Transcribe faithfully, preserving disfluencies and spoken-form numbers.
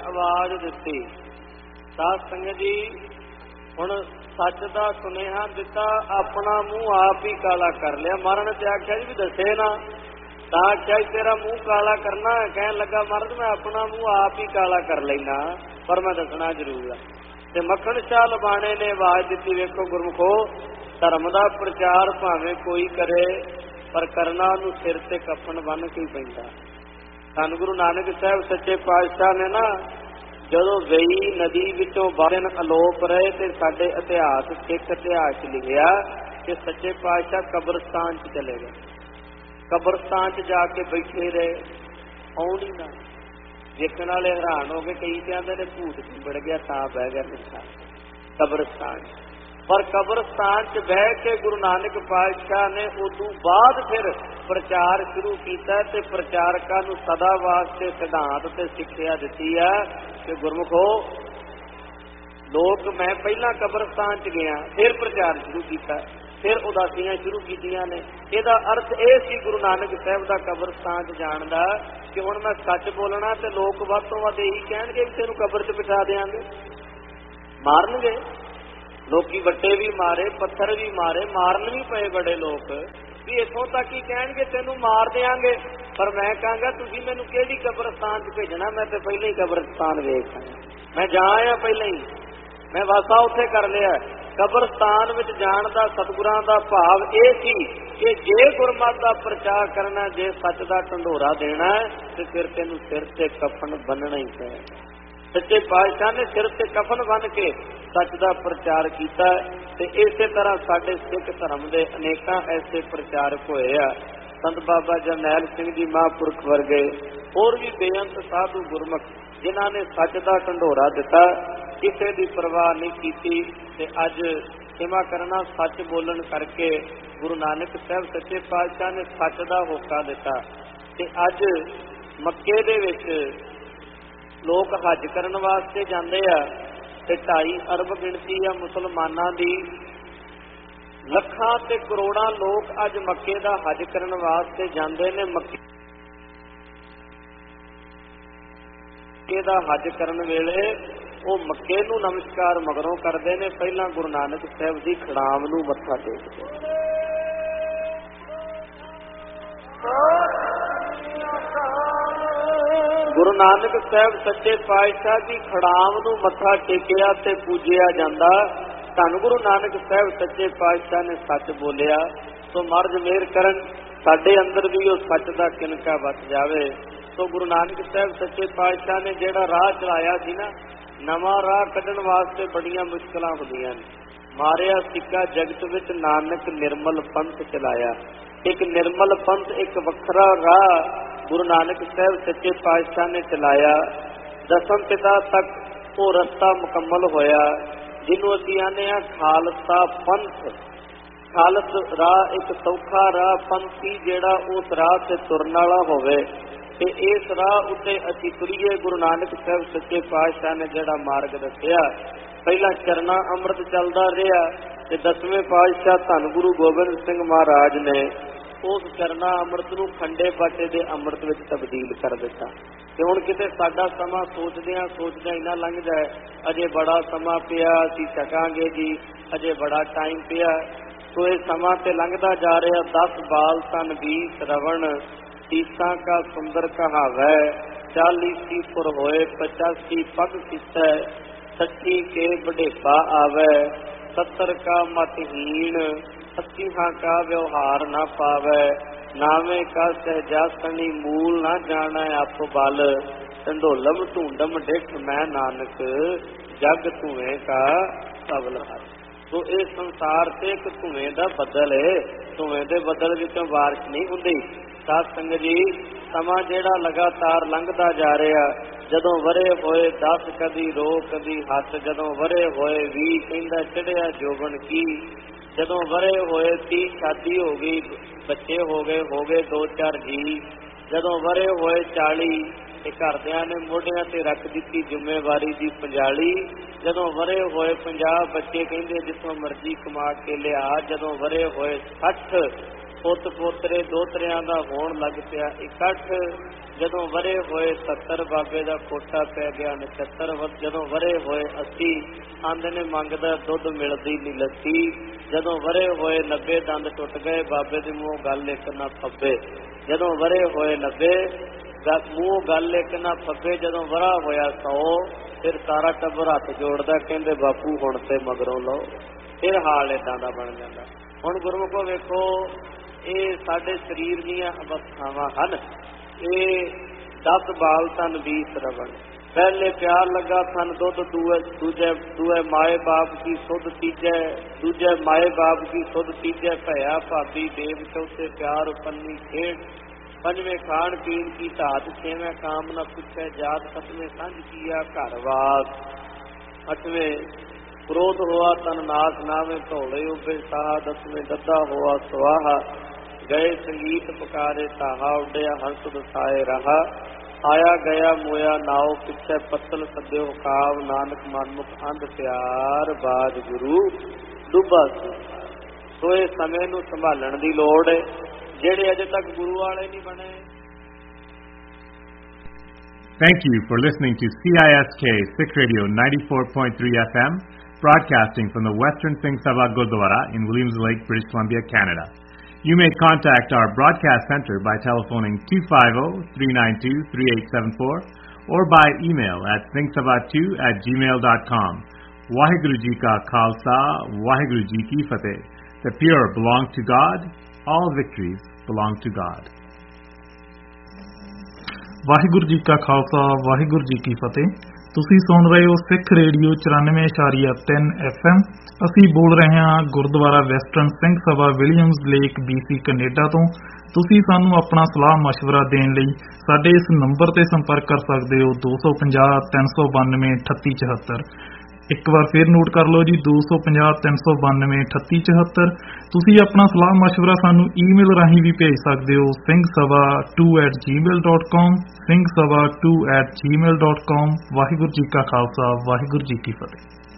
आवाज दिती। साध संगत जी हुण सच का सुनेहा दिता, अपना मूँह आप ही काला कर लिया। महाराज ने आख्या जी भी दसे ना, तो आख्या तेरा मूँह काला करना है। कहन लगा महाराज मैं अपना मूँह आप ही काला कर लेना, पर मैं दसना जरूर है। ते मक्खन शाह लबाणे ने आवाज दी, वेखो गुरमुखो धर्म का प्रचार भावें कोई करे, पर करना नूं सिर ते कफन बन के ही पैंदा। धन गुरु नानक साहब सच्चे पातशाह ने ना जदों वेई नदी विचों बाहर अलोप रहे तो साडे इतिहास सिख इतिहास लिखिया कि सच्चे पातशाह कब्रस्तान च चले गए। कब्रस्तान च जाके बैठे रहे, आउण ही ना। देखने वाले हैरान हो गए, कई कहते ने भूत चिंबड़ गया तां बह गया निशा कब्रस्तान। पर कब्रस्तान च बह के गुरु नानक पातशाह ने उदों बाद फिर प्रचार शुरू किया ते प्रचारकां नूं सदा वास्ते सिद्धांत ते सिक्ख्या दित्ती है कि गुरमुखो लोग मैं पहला कब्रस्तान च गया फिर प्रचार शुरू किया, फिर उदासियां शुरू कीतियां ने। इहदा अर्थ यह सी गुरु नानक साहब का कब्रस्तान च जाण दा कि हुण मैं सच बोलना ते लोग वध तों वध यही कहणगे कि तैनूं कब्र च बिठा देंगे, मारनगे। लोकी वट्टे भी मारे, पत्थर भी मारे, मारन भी पे बड़े लोग भी इथों तक ही कहणगे तैनूं मार देंगे। पर मैं कहांगा तुसीं मैनूं किहड़ी कब्रस्तान च भेजना, मैं तो पहले ही कब्रस्तान वेख मैं जा आया, पहले ही मैं वासा उत्थे कर लिया। कब्रस्तान विच जाण दा सतगुरां दा भाव यह सी कि जे गुरमत दा प्रचार करना, जे सच दा ढंढोरा देना ते फिर तैनूं सिर ते कफन बन्नना ही पएगा। सच्चे पातशाह ने सिर ते कफन बन के सच का प्रचार किया। इस तरह साडे सिख धर्म के अनेक ऐसे प्रचारक होए आ। संत बाबा जरनैल सिंह जी महापुरख वर्गे होर भी बेअंत साधु गुरमुख जिन्हों ने सच का ढंढोरा दिता, किसी की परवाह नहीं की। ते अज क्षमा करना सच बोलन करके गुरु नानक साहब सच्चे पातशाह ने सच का होका दिता। ते अज मक्के दे विच लोग हज करन वास्ते जाते आ ते ढाई अरब गिणती आ मुसलमानां दी। लखां ते करोड़ां लोग अज मक्के दा हज करन वास्ते जाते ने। मक्के दा हज करन वेले वो मक्के नूं नमस्कार मगरों करते ने, पहला गुरु नानक साहब दी खड़ाम नूं मत्था टेकदे। गुरु नानक साहब सच्चे पातशाह की खड़ाम नूं मत्था टेकिया ते पूजिया जांदा। धन गुरु नानक साहब सच्चे पातशाह ने सच बोलिया, तो महाराज मेहर करन साडे अंदर भी वो सच का किनका बच जावे। तो गुरु नानक साहब सच्चे पातशाह ने जिहड़ा राह चलाया सी ना, नवां राह कढण वास्ते बड़ियां मुश्किलां हुंदियां ने। मारिया सिक्का जगत विच नानक निर्मल पंथ चलाया। एक निर्मल पंथ, एक वखरा राह गुरु नानक साहब सच्चे पातशाह ने चलाया। दसम पिता तक वो रस्ता मुकम्मल होया जिन्हों असीं आने आ खालसा पंथ। खालस राह एक सौखा राह, पंथी जिहड़ा उस राह से तुरन वाला होवे ते इस राह उत्ते असीं तुरीए। गुरु नानक साहब सच्चे पातशाह ने जिहड़ा मार्ग दस्सिया, पहला चरना अमृत चलदा रहा ते दसवें पातशाह धन गुरु गोबिंद सिंह महाराज ने उस चरना अमृत नूं खंडे बाटे दे अमृत विच तब्दील कर दिता। ते हुण किते साडा समा सोचदिआं सोचदिआं इन्ना लंघ जाए, अजे बड़ा समा पिया असीं छकांगे जी, अजे बड़ा टाइम पिया। सो ये समा ते लंघदा जा रहा। दस बाल तन बीस रवण, तीसा का सुंदर कहावै, चालीसी पुर होए पचासी पग किसै, सच्ची के बढ़ेपा आवै, सत्तर का मतहीन, अस्सीहा का व्यवहार न पावै, नावे का सहजासनी मूल न जाना आप बल, ढंडोलम ढूंढम डिठ मैं नानक, जग धुएं का सबलहार। तो ये संसार से एक धुएं का बदल है, धुएं के बदल विचों बारिश नहीं हुंदी। साध संगत जी समा जिहड़ा लगातार लंघदा जा रहा, जदों वरे होए दस कदी रो कदी हथ, जदों वरे होए भी कहंदा चढ़िया जोबन की, जदों वरे होए ती शादी हो गई, बच्चे हो गए हो गए दो चार जी, जदों वरे होए चाली ते घरदियां ने मोढियां ते रख दित्ती जिम्मेवारी दी पंजाली, जदों वरे होए पंजाह बच्चे कहंदे जिथों मर्जी कमा के लिया, जदों वरे होए सठ ਪੁੱਤ ਪੋਤਰੇ ਦੋਤਰਿਆਂ ਦਾ ਹੋਣ ਲੱਗ ਪਿਆ ਇਕੱਠ। ਜਦੋਂ ਵਰੇ ਹੋਏ ਸੱਤਰ ਬਾਬੇ ਦਾ ਕੋਟਾ ਪੈ ਗਿਆ ਨਛੱਤਰ। ਜਦੋਂ ਵਰੇ ਹੋਏ ਅੱਸੀ ਆਂਦੇ ਨੇ ਮੰਗਦਾ ਦੁੱਧ ਮਿਲਦੀ ਨੀ ਲੱਸੀ। ਜਦੋਂ ਵਰੇ ਹੋਏ ਨੱਬੇ ਦੰਦ ਟੁੱਟ ਗਏ ਬਾਬੇ ਦੇ ਮੂੰਹ ਗੱਲ ਇੱਕ ਨਾ ਫੱਬੇ। ਜਦੋਂ ਵਰੇ ਹੋਏ ਨੱਬੇ ਮੂੰਹ ਗੱਲ ਇੱਕ ਨਾ ਫੱਬੇ। ਜਦੋਂ ਵਰਾ ਹੋਇਆ ਸੌ ਫਿਰ ਸਾਰਾ ਟੱਬਰ ਹੱਥ ਜੋੜਦਾ ਕਹਿੰਦੇ ਬਾਪੂ ਹੁਣ ਤੇ ਮਗਰੋਂ ਲਓ। ਫਿਰ ਹਾਲ ਏਦਾਂ ਦਾ ਬਣ ਜਾਂਦਾ। ਹੁਣ ਗੁਰਮੁਖੋ ਵੇਖੋ ਇਹ ਸਾਡੇ ਸਰੀਰ ਦੀਆਂ ਅਵਸਥਾਵਾਂ ਹਨ। ਇਹ ਦਸ ਬਾਲ ਤਨ ਵੀਹ ਸਰਵਣ। ਪਹਿਲੇ ਪਿਆਰ ਲੱਗਾ ਥਨ ਦੁੱਧ ਦੂਏ ਦੂਜੇ ਦੂਏ ਮਾਏ ਬਾਪ ਕੀ ਸੁਧ ਤੀਜੇ ਦੂਜੇ ਮਾਏ ਬਾਪ ਕੀ ਸੁਧ ਤੀਜੇ ਭਇਆ ਭਾਬੀ ਦੇਵ ਚੌਥੇ ਪਿਆਰ ਪੰਨੀ ਖੇਡ। ਪੰਜਵੇਂ ਖਾਣ ਪੀਣ ਕੀ ਧਾਤ ਛੇਵੇਂ ਕਾਮ ਨਾ ਪੁੱਛੇ ਜਾਤ। ਸੱਤਵੇਂ ਸੰਝ ਕੀਆ ਘਰ ਵਾਸ। ਅੱਠਵੇਂ ਕ੍ਰੋਧ ਹੋਆ ਤਨ ਨਾਸ ਨਾਵੇਂ ਧੋਲੇ ਉਬੇ ਸਾਹਾ। ਦਸਵੇਂ ਦੱਦਾ ਹੋਆ ਸੁਆਹਾ ਗਏ ਸੰਗੀਤ ਪੁਕਾਰੇ ਤਾਹਾ। ਉੱਡਿਆ ਹੰਸ ਦਸਾਏ ਰਹਾ ਆਇਆ ਗਿਆ ਮੋਇਆ ਨਾਉ ਪਿੱਛੇ ਪੱਤਲ ਸੱਦਿਓ ਕਾਵ। ਨਾਨਕ ਮਨਮੁਖ ਅੰਧ ਪਿਆਰ ਬਾਜ ਗੁਰੂ ਡੁੱਬਾ ਸੀ। ਸੋ ਇਹ ਸਮੇਂ ਨੂੰ ਸੰਭਾਲਣ ਦੀ ਲੋੜ ਹੈ ਜਿਹੜੇ ਅਜੇ ਤੱਕ ਗੁਰੂ ਵਾਲੇ ਨਹੀਂ ਬਣੇ। Thank you for listening to C I S K Sikh Radio ninety-four point three F M, broadcasting from the Western Singh Sabha Gurdwara in Williams Lake, British Columbia, Canada. You may contact our broadcast center by telephoning two five zero, three nine two, three eight seven four or by email at singh sabha two at gmail dot com. Waheguru Ji Ka Khalsa, Waheguru Ji Ki Fateh. The pure belong to God. All victories belong to God. Waheguru ji ਕਾ ਖਾਲਸਾ ਵਾਹਿਗੁਰੂ ਜੀ ਕੀ ਫਤਿਹ। ਤੁਸੀਂ ਸੁਣ ਰਹੇ ਹੋ ਸਿੱਖ radio ਚੁਰਾਨਵੇਂ ਇਸ਼ਾਰੀਆ ਤਿੰਨ F M. ਅਸੀਂ ਬੋਲ ਰਹੇ ਹਾਂ Gurdwara western Singh Sabha Williams lake BC Canada ਤੋਂ। ਤੁਸੀਂ ਸਾਨੂੰ ਆਪਣਾ ਸਲਾਹ ਮਸ਼ਵਰਾ ਦੇਣ ਲਈ ਸਾਡੇ ਇਸ ਨੰਬਰ ਤੇ ਸੰਪਰਕ ਕਰ ਸਕਦੇ ਹੋ ਦੋ ਸੌ ਪੰਜਾਹ ਤਿੰਨ ਸੌ ਬਾਨਵੇਂ ਅਠੱਤੀ ਚੁਹੱਤਰ। ਇੱਕ ਵਾਰ ਫਿਰ ਨੋਟ ਕਰ ਲਓ ਜੀ ਦੋ ਸੌ ਪੰਜਾਹ ਤਿੰਨ ਸੌ ਬਾਨਵੇਂ ਅਠੱਤੀ ਚੁਹੱਤਰ। ਤੁਸੀਂ ਆਪਣਾ ਸਲਾਹ ਮਸ਼ਵਰਾ ਸਾਨੂੰ ਈਮੇਲ ਰਾਹੀਂ ਵੀ ਭੇਜ ਸਕਦੇ ਹੋ Singh Sabha to at Gmail dot com Singh Sabha to at Gmail dot com. Waheguru ji ਕਾ ਖਾਲਸਾ ਵਾਹਿਗੁਰੂ ਜੀ ਕੀ ਫਤਿਹ।